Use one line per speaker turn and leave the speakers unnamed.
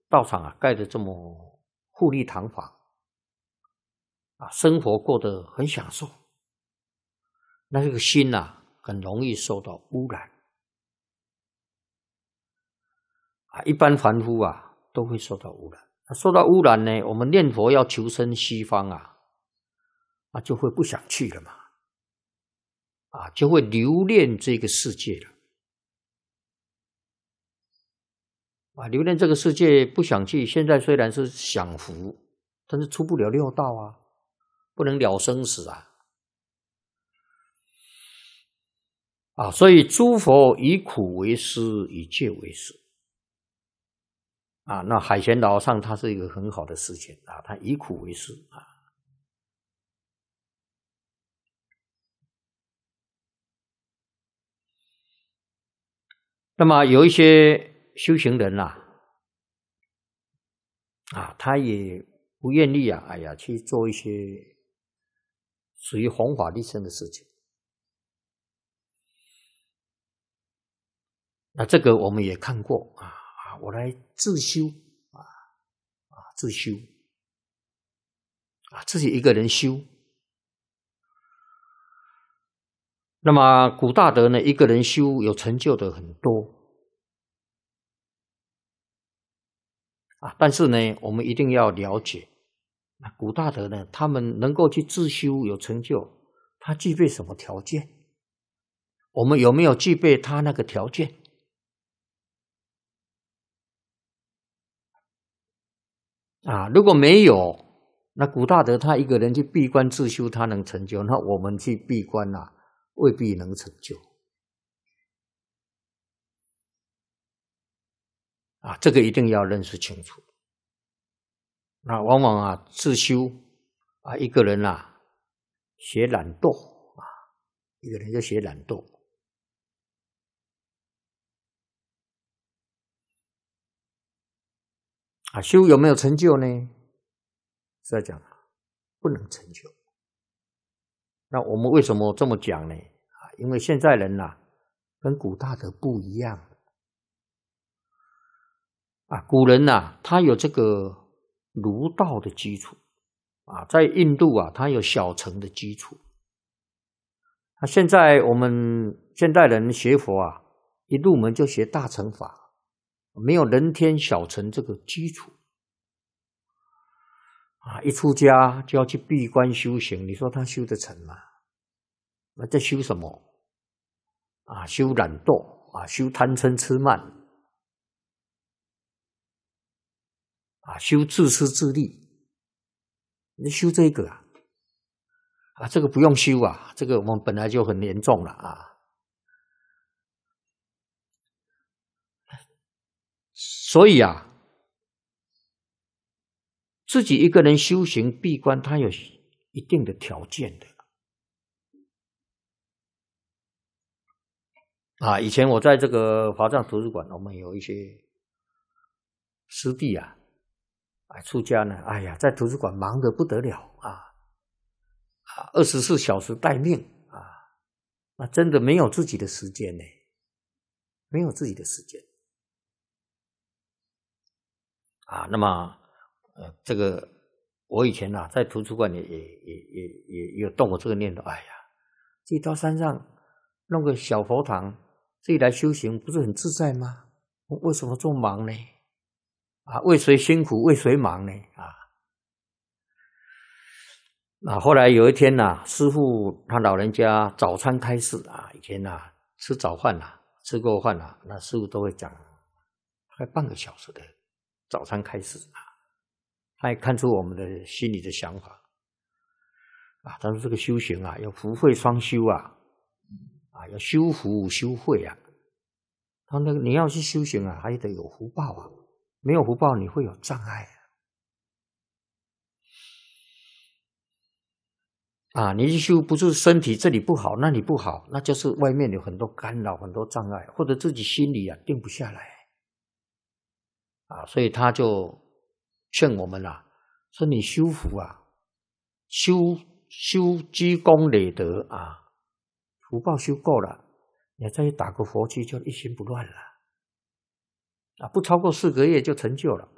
道场啊盖得这么富丽堂皇啊，生活过得很享受，那这个心啊很容易受到污染啊，一般凡夫啊都会受到污染。受到污染呢，我们念佛要求生西方啊，就会不想去了嘛，就会留恋这个世界了。留恋这个世界不想去，现在虽然是享福，但是出不了六道啊，不能了生死所以诸佛以苦为师，以戒为师那海贤老和尚他是一个很好的事情他以苦为师那么有一些修行人他也不愿意去做一些属于弘法利生的事情。那这个我们也看过我来自修自修自己一个人修。那么古大德呢，一个人修有成就的很多但是呢，我们一定要了解，古大德呢，他们能够去自修有成就，他具备什么条件？我们有没有具备他那个条件？如果没有，那古大德他一个人去闭关自修，他能成就，那我们去闭关未必能成就这个一定要认识清楚。那往往自修一个人学懒惰一个人就学懒惰修有没有成就呢？是在讲不能成就。那我们为什么这么讲呢？因为现在人跟古大德不一样古人他有这个儒道的基础在印度他有小乘的基础现在我们现代人学佛一入门就学大乘法，没有人天小乘这个基础一出家就要去闭关修行，你说他修得成吗？那在修什么修懒惰修贪嗔痴慢修自私自利，你修这个这个不用修这个我们本来就很严重了所以自己一个人修行闭关，他有一定的条件的以前我在这个华藏图书馆，我们有一些师弟出家呢，在图书馆忙得不得了24小时待命那真的没有自己的时间呢，没有自己的时间那么这个我以前在图书馆也有动过这个念头，自己到山上弄个小佛堂，自己来修行，不是很自在吗？为什么这么忙呢？为谁辛苦为谁忙呢？后来有一天师父他老人家早餐开示以前吃早饭吃过饭那师父都会讲大概半个小时的早餐开示他也看出我们的心里的想法他说这个修行要福慧双修要修福修慧他那个你要去修行还得有福报没有福报你会有障碍你去修不是身体这里不好那里不好，那就是外面有很多干扰很多障碍，或者自己心里定不下来所以他就劝我们说你修福修积功累德福报修够了，你再去打个佛七就一心不乱了不超过4个月就成就了